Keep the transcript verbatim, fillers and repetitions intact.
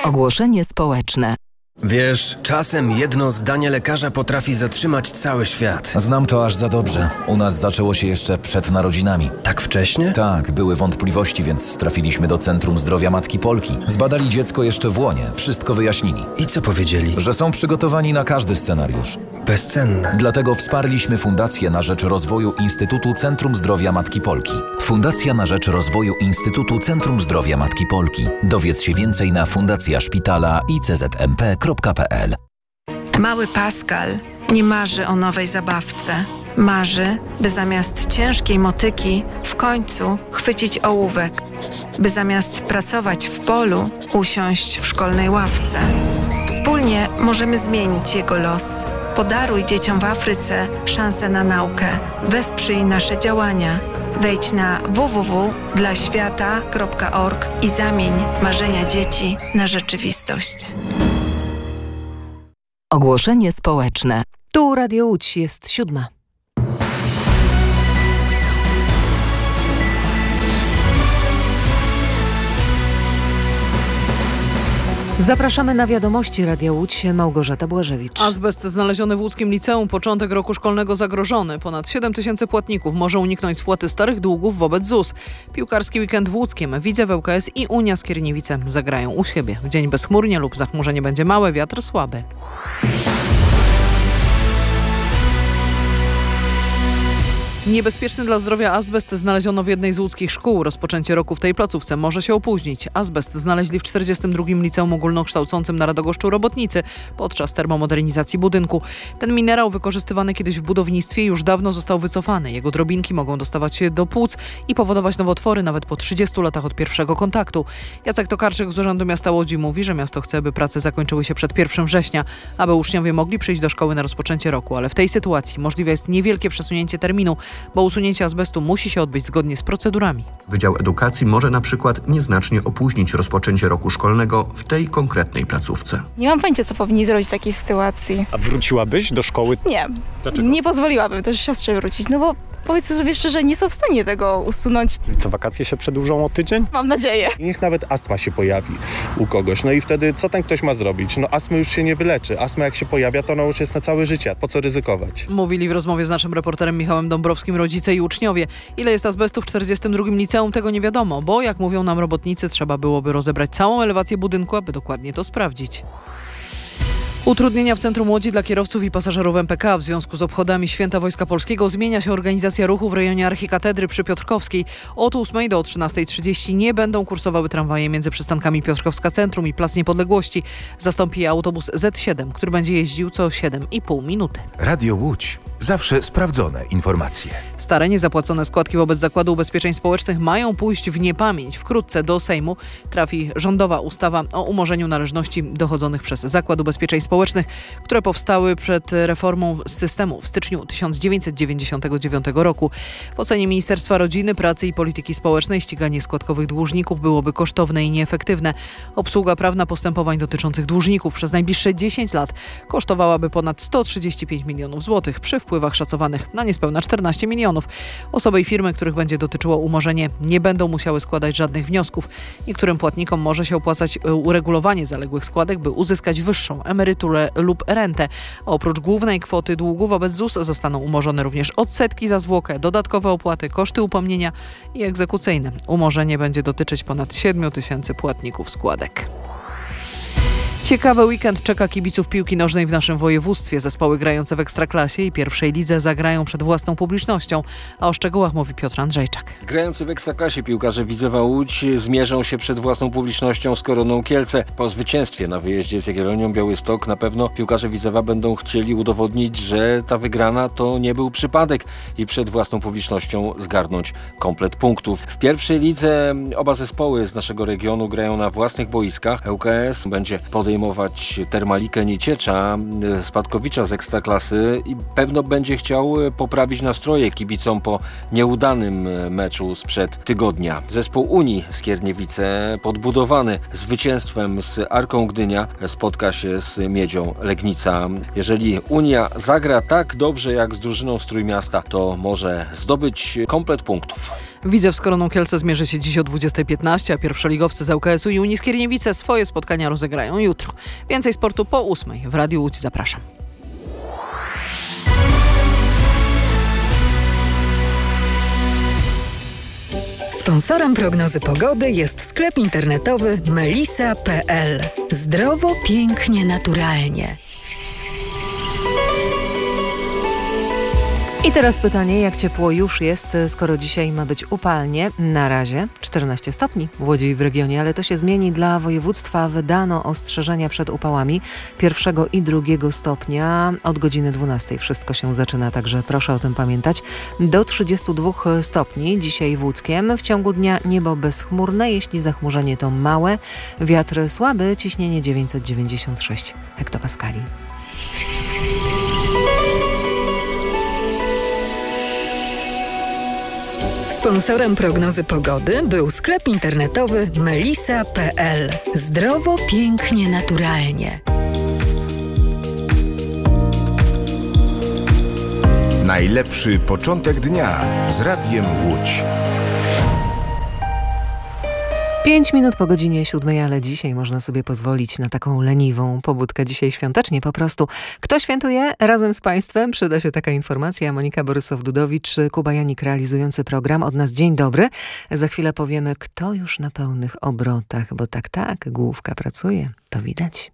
Ogłoszenie społeczne. Wiesz, czasem jedno zdanie lekarza potrafi zatrzymać cały świat. Znam to aż za dobrze. U nas zaczęło się jeszcze przed narodzinami. Tak wcześnie? Tak, były wątpliwości, więc trafiliśmy do Centrum Zdrowia Matki Polki. Zbadali dziecko jeszcze w łonie, wszystko wyjaśnili. I co powiedzieli? Że są przygotowani na każdy scenariusz. Bezcenne. Dlatego wsparliśmy Fundację na rzecz rozwoju Instytutu Centrum Zdrowia Matki Polki. Fundacja na rzecz rozwoju Instytutu Centrum Zdrowia Matki Polki. Dowiedz się więcej na fundacja szpitala i c z m p kropka p l. Mały Pascal nie marzy o nowej zabawce. Marzy, by zamiast ciężkiej motyki w końcu chwycić ołówek, by zamiast pracować w polu usiąść w szkolnej ławce. Wspólnie możemy zmienić jego los. Podaruj dzieciom w Afryce szansę na naukę. Wesprzyj nasze działania. Wejdź na w w w kropka dla świata kropka org i zamień marzenia dzieci na rzeczywistość. Ogłoszenie społeczne. Tu Radio Łódź, jest siódma. Zapraszamy na wiadomości Radia Łódź. Małgorzata Błażewicz. Azbest znaleziony w łódzkim liceum. Początek roku szkolnego zagrożony. Ponad siedem tysięcy płatników może uniknąć spłaty starych długów wobec Z U S. Piłkarski weekend w Łódzkiem. Widzew L K S i Unia Skierniewice zagrają u siebie. W dzień bezchmurnie lub zachmurzenie będzie małe, wiatr słaby. Niebezpieczny dla zdrowia azbest znaleziono w jednej z łódzkich szkół. Rozpoczęcie roku w tej placówce może się opóźnić. Azbest znaleźli w czterdziestym drugim Liceum Ogólnokształcącym na Radogoszczu Robotnicy podczas termomodernizacji budynku. Ten minerał wykorzystywany kiedyś w budownictwie już dawno został wycofany. Jego drobinki mogą dostawać się do płuc i powodować nowotwory nawet po trzydziestu latach od pierwszego kontaktu. Jacek Tokarczyk z Urzędu Miasta Łodzi mówi, że miasto chce, by prace zakończyły się przed pierwszego września, aby uczniowie mogli przyjść do szkoły na rozpoczęcie roku. Ale w tej sytuacji możliwe jest niewielkie przesunięcie terminu, bo usunięcie azbestu musi się odbyć zgodnie z procedurami. Wydział Edukacji może na przykład nieznacznie opóźnić rozpoczęcie roku szkolnego w tej konkretnej placówce. Nie mam pojęcia, co powinni zrobić w takiej sytuacji. A wróciłabyś do szkoły? Nie. Dlaczego? Nie pozwoliłabym też siostrze wrócić, no bo powiedzmy sobie szczerze, nie są w stanie tego usunąć. I co, wakacje się przedłużą o tydzień? Mam nadzieję. Niech nawet astma się pojawi u kogoś, no i wtedy co ten ktoś ma zrobić? No astmy już się nie wyleczy. Astma jak się pojawia, to ona już jest na całe życie. Po co ryzykować? Mówili w rozmowie z naszym reporterem Michałem Dąbrowskim rodzice i uczniowie. Ile jest azbestu w czterdziestym drugim liceum, tego nie wiadomo, bo jak mówią nam robotnicy, trzeba byłoby rozebrać całą elewację budynku, aby dokładnie to sprawdzić. Utrudnienia w centrum Łodzi dla kierowców i pasażerów M P K. W związku z obchodami Święta Wojska Polskiego zmienia się organizacja ruchu w rejonie Archikatedry przy Piotrkowskiej. Od ósmej do trzynastej trzydzieści nie będą kursowały tramwaje między przystankami Piotrkowska Centrum i Plac Niepodległości. Zastąpi je autobus Z siedem, który będzie jeździł co siedem i pół minuty. Radio Łódź. Zawsze sprawdzone informacje. Stare niezapłacone składki wobec Zakładu Ubezpieczeń Społecznych mają pójść w niepamięć. Wkrótce do Sejmu trafi rządowa ustawa o umorzeniu należności dochodzonych przez Zakład Ubezpieczeń Społecznych, które powstały przed reformą systemu w styczniu tysiąc dziewięćset dziewięćdziesiątego dziewiątego roku. W ocenie Ministerstwa Rodziny, Pracy i Polityki Społecznej ściganie składkowych dłużników byłoby kosztowne i nieefektywne. Obsługa prawna postępowań dotyczących dłużników przez najbliższe dziesięć lat kosztowałaby ponad sto trzydzieści pięć milionów złotych przy wpływach szacowanych na niespełna czternaście milionów. Osoby i firmy, których będzie dotyczyło umorzenie, nie będą musiały składać żadnych wniosków. Niektórym płatnikom może się opłacać uregulowanie zaległych składek, by uzyskać wyższą emeryturę lub rentę. A oprócz głównej kwoty długu wobec Z U S zostaną umorzone również odsetki za zwłokę, dodatkowe opłaty, koszty upomnienia i egzekucyjne. Umorzenie będzie dotyczyć ponad siedmiu tysięcy płatników składek. Ciekawy weekend czeka kibiców piłki nożnej w naszym województwie. Zespoły grające w Ekstraklasie i pierwszej lidze zagrają przed własną publicznością, a o szczegółach mówi Piotr Andrzejczak. Grający w Ekstraklasie piłkarze Widzewa Łódź zmierzą się przed własną publicznością z Koroną Kielce. Po zwycięstwie na wyjeździe z Jagiellonią Białystok na pewno piłkarze Widzewa będą chcieli udowodnić, że ta wygrana to nie był przypadek i przed własną publicznością zgarnąć komplet punktów. W pierwszej lidze oba zespoły z naszego regionu grają na własnych boiskach. L K S będzie podejmować Termalikę Nieciecza, spadkowicza z Ekstraklasy, i pewno będzie chciał poprawić nastroje kibicom po nieudanym meczu sprzed tygodnia. Zespół Unii Skierniewice, podbudowany zwycięstwem z Arką Gdynia, spotka się z Miedzią Legnica. Jeżeli Unia zagra tak dobrze jak z drużyną z Trójmiasta, to może zdobyć komplet punktów. Widzew z Koroną Kielce zmierzy się dziś o dwudziestej piętnaście, a pierwszoligowcy z L K S-u i Unii Skierniewice swoje spotkania rozegrają jutro. Więcej sportu po ósmej. W Radiu Łódź zapraszam. Sponsorem prognozy pogody jest sklep internetowy melisa kropka p l. Zdrowo, pięknie, naturalnie. I teraz pytanie, jak ciepło już jest, skoro dzisiaj ma być upalnie? Na razie czternaście stopni w Łodzi i w regionie, ale to się zmieni. Dla województwa wydano ostrzeżenia przed upałami pierwszego i drugiego stopnia. Od godziny dwunastej wszystko się zaczyna, także proszę o tym pamiętać. Do trzydziestu dwóch stopni dzisiaj w Łódzkiem. W ciągu dnia niebo bezchmurne, jeśli zachmurzenie to małe. Wiatr słaby, ciśnienie dziewięćset dziewięćdziesiąt sześć hektopaskali. Sponsorem prognozy pogody był sklep internetowy melisa kropka p l. Zdrowo, pięknie, naturalnie. Najlepszy początek dnia z Radiem Łódź. Pięć minut po godzinie siódmej, ale dzisiaj można sobie pozwolić na taką leniwą pobudkę. Dzisiaj świątecznie po prostu. Kto świętuje razem z Państwem? Przyda się taka informacja. Monika Borysow-Dudowicz, Kuba Janik realizujący program. Od nas dzień dobry. Za chwilę powiemy, kto już na pełnych obrotach, bo tak, tak, główka pracuje. To widać.